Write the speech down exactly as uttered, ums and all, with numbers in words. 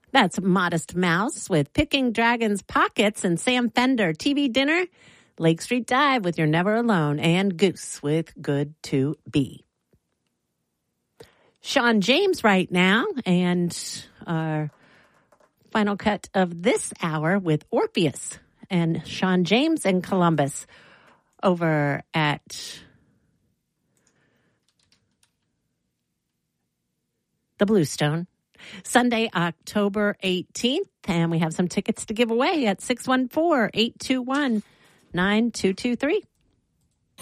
That's Modest Mouse with Picking Dragons Pockets and Sam Fender T V Dinner, Lake Street Dive with You're Never Alone, and Goose with Good to Be. Sean James right now, and our final cut of this hour with Orpheus and Sean James and Columbus over at the Bluestone. Sunday, October eighteenth, and we have some tickets to give away at six one four, eight two one, nine two two three.